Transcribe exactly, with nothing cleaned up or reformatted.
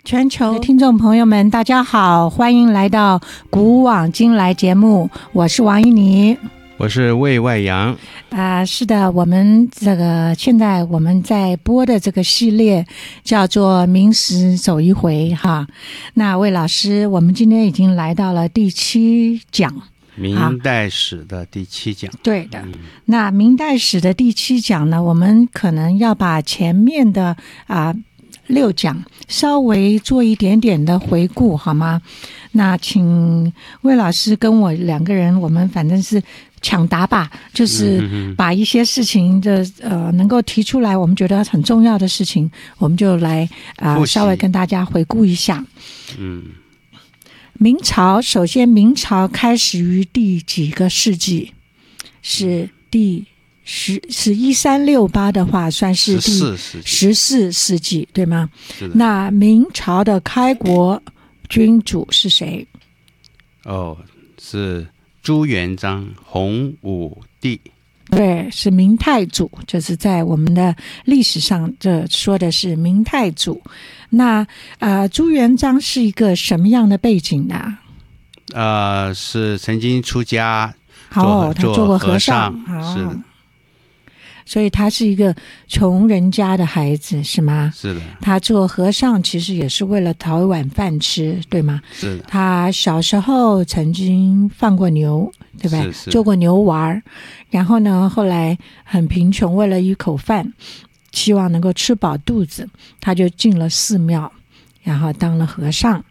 全球的听众朋友们大家好，欢迎来到古往今来节目，我是王一妮， 我是魏外阳啊、呃，是的，我们这个现在我们在播的这个系列叫做明史走一回哈。那魏老师，我们今天已经来到了第七讲， 明代史的第七讲。 对的、嗯、那明代史的第七讲呢，我们可能要把前面的啊、呃、六讲稍微做一点点的回顾好吗？那请魏老师跟我两个人，我们反正是抢答吧，就是把一些事情的呃能够提出来我们觉得很重要的事情，我们就来啊、呃、稍微跟大家回顾一下。嗯，明朝，首先明朝开始于第几个世纪？是第十是一三六八的话，算是第十四世纪，对吗？那明朝的开国君主是谁？ 哦，是朱元璋，洪武帝。 对，是明太祖，就是在我们的历史上这说的是明太祖。那呃，朱元璋是一个什么样的背景呢？ 呃，是曾经出家， 哦，他做过和尚， 哦、是的。 所以他是一个穷人家的孩子，是吗？ 是的。 他做和尚其实也是为了讨一碗饭吃，对吗？ 是的。 他小时候曾经放过牛，对不对？ 是是。 做过牛娃，然后呢，后来很贫穷，为了一口饭，希望能够吃饱肚子，他就进了寺庙，然后当了和尚。